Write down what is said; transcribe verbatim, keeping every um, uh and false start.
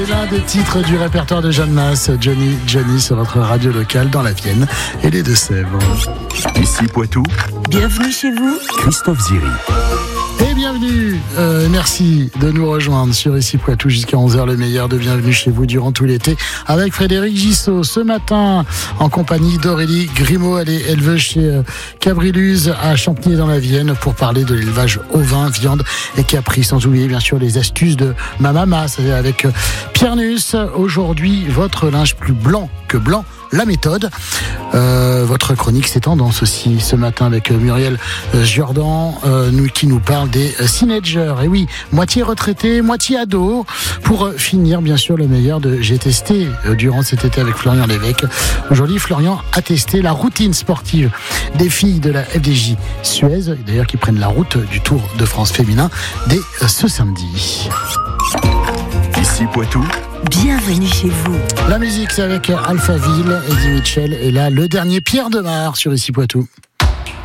C'est l'un des titres du répertoire de Jeanne Masse, Johnny, Johnny sur votre radio locale dans la Vienne et les Deux-Sèvres. Ici Poitou, bienvenue chez vous, Christophe Ziri. Et bienvenue, euh, merci de nous rejoindre sur Ici Poitou jusqu'à onze heures, le meilleur de Bienvenue chez vous durant tout l'été avec Frédéric Gissot. Ce matin, en compagnie d'Aurélie Grimaud, elle est éleveuse chez euh, Cabriluse à Champigny dans la Vienne pour parler de l'élevage ovin, viande et capri, sans oublier bien sûr les astuces de ma maman, c'est avec euh, Pierre Nuss. Aujourd'hui, votre linge plus blanc que blanc, la méthode. Euh, votre chronique c'est tendance aussi ce matin avec Muriel Jordan euh, nous, qui nous parle des euh, teenagers. Et oui, moitié retraité, moitié ado. Pour euh, finir, bien sûr, le meilleur de J'ai testé euh, durant cet été avec Florian Lévesque. Aujourd'hui, Florian a testé la routine sportive des filles de la F D J Suez, d'ailleurs qui prennent la route du Tour de France féminin dès euh, ce samedi. Ici Poitou, bienvenue chez vous. La musique, c'est avec Alphaville, Eddie Mitchell. Et là, le dernier Pierre Demar sur Ici Poitou.